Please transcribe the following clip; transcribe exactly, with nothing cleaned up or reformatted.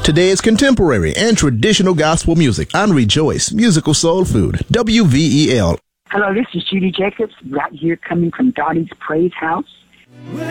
Today's contemporary and traditional gospel music on Rejoice Musical Soul Food, W V E L. Hello, this is Judy Jacobs, right here coming from Dottie's Praise House.